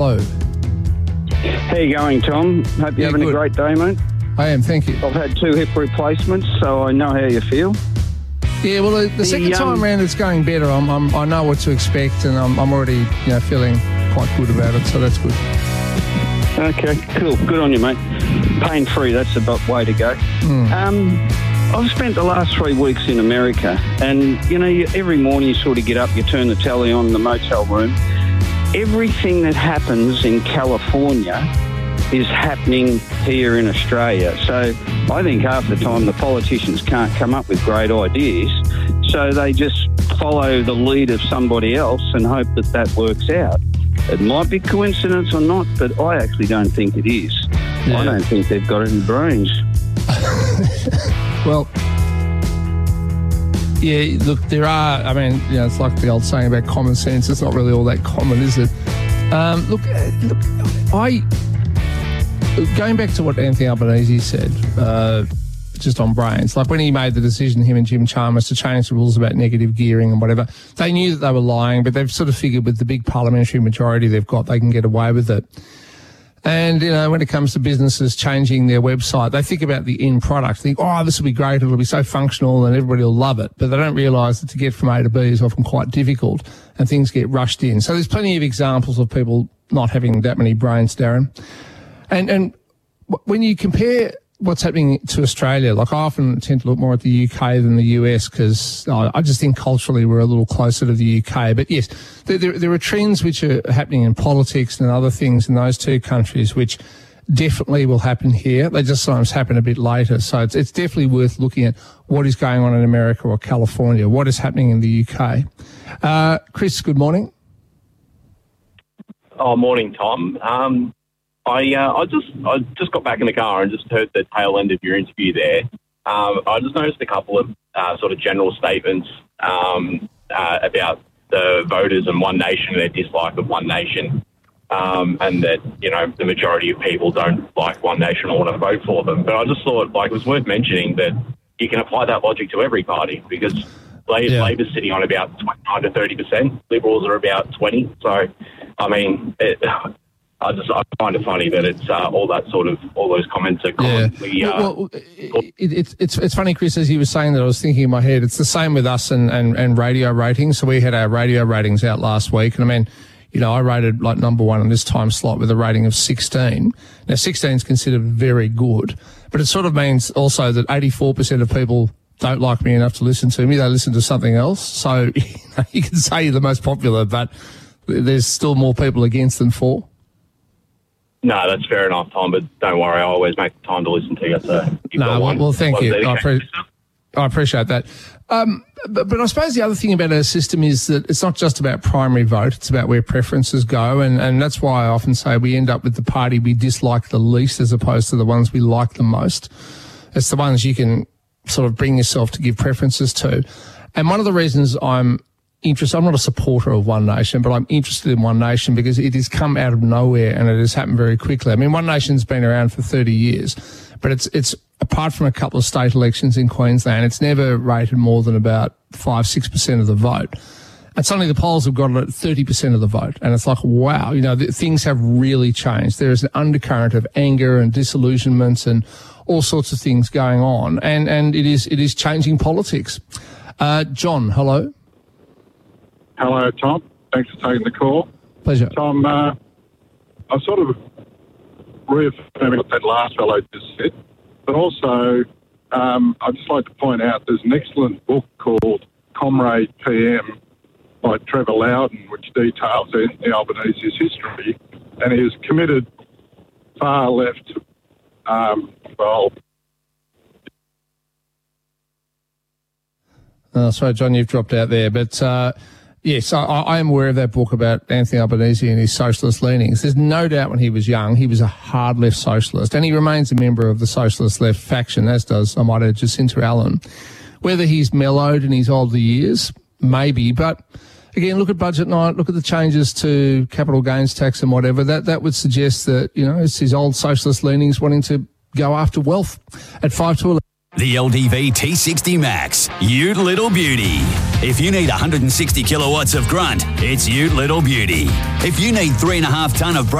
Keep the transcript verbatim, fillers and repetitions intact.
Hello. How you going, Tom? Hope you're Yeah, having good. a great day, mate. I am, thank you. I've had two hip replacements, so I know how you feel. Yeah, well, the, the second um, time round it's going better. I'm, I'm, I know what to expect, and I'm, I'm already, you know, feeling quite good about it, so that's good. Okay, cool. Good on you, mate. Pain-free, that's the b- way to go. Mm. Um, I've spent the last three weeks in America, and, you know, you, every morning you sort of get up, you turn the telly on in the motel room. Everything that happens in California is happening here in Australia. So I think half the time the politicians can't come up with great ideas, so they just follow the lead of somebody else and hope that that works out. It might be coincidence or not, but I actually don't think it is. Yeah. I don't think they've got any brains. Well, yeah, look, there are, I mean, you know, it's like the old saying about common sense. It's not really all that common, is it? Um, look, uh, look, I, going back to what Anthony Albanese said, uh, just on brains, like when he made the decision, him and Jim Chalmers, to change the rules about negative gearing and whatever, they knew that they were lying, but they've sort of figured with the big parliamentary majority they've got, they can get away with it. And, you know, when it comes to businesses changing their website, they think about the end product. Think, oh, this will be great. It'll be so functional and everybody will love it. But they don't realise that to get from A to B is often quite difficult and things get rushed in. So there's plenty of examples of people not having that many brains, Darren. And, and when you compare what's happening to Australia, like I often tend to look more at the U K than the U S because I, I just think culturally we're a little closer to the U K. But yes, there, there, there are trends which are happening in politics and other things in those two countries which definitely will happen here. They just sometimes happen a bit later. So it's, it's definitely worth looking at what is going on in America or California, what is happening in the U K. Uh, Chris, good morning. Oh, morning, Tom. Um, I uh, I just I just got back in the car and just heard the tail end of your interview there. Um, I just noticed a couple of uh, sort of general statements um, uh, about the voters and One Nation and their dislike of One Nation, um, and that, you know, the majority of people don't like One Nation or want to vote for them. But I just thought, like, it was worth mentioning that you can apply that logic to every party because Yeah. Labor's sitting on about twenty-nine to thirty percent, Liberals are about twenty. So, I mean, it, I just I find it funny that it's uh, all that sort of all those comments are commonly. Yeah. Uh, well, well it, it, it's it's funny, Chris, as you were saying that, I was thinking in my head. It's the same with us and, and, and radio ratings. So we had our radio ratings out last week, and I mean, you know, I rated like number one in this time slot with a rating of sixteen. Now, sixteen is considered very good, but it sort of means also that eighty-four percent of people don't like me enough to listen to me. They listen to something else. So you know, you can say you're the most popular, but there's still more people against than for. No, that's fair enough, Tom, but don't worry, I always make the time to listen to you. So you've no, got well, one, well, thank one you. I, dedicated pre- listener. I appreciate that. Um, but, but I suppose the other thing about our system is that it's not just about primary vote, it's about where preferences go, and, and that's why I often say we end up with the party we dislike the least as opposed to the ones we like the most. It's the ones you can sort of bring yourself to give preferences to. And one of the reasons I'm interested, I'm not a supporter of One Nation, but I'm interested in One Nation because it has come out of nowhere and it has happened very quickly. I mean, One Nation's been around for thirty years, but it's, it's apart from a couple of state elections in Queensland, it's never rated more than about five, six percent of the vote. And suddenly the polls have got it at thirty percent of the vote. And it's like, wow, you know, th- things have really changed. There is an undercurrent of anger and disillusionment and all sorts of things going on. And, and it is, it is changing politics. Uh, John, hello. Hello, Tom. Thanks for taking the call. Pleasure. Tom, uh, I sort of reaffirming what that last fellow just said, but also um, I'd just like to point out there's an excellent book called Comrade P M by Trevor Loudon, which details Anthony Albanese's history, and he has committed far left, um, well... Oh, sorry, John, you've dropped out there, but... Uh, Yes, I, I am aware of that book about Anthony Albanese and his socialist leanings. There's no doubt when he was young, he was a hard left socialist, and he remains a member of the socialist left faction, as does, I might add, Jacinta Allen. Whether he's mellowed in his older years, maybe, but again, look at budget night, look at the changes to capital gains tax and whatever. That that would suggest that, you know, it's his old socialist leanings wanting to go after wealth. At five to eleven. The L D V T sixty Max, Ute Little Beauty. If you need one hundred sixty kilowatts of grunt, it's Ute Little Beauty. If you need three and a half tonne of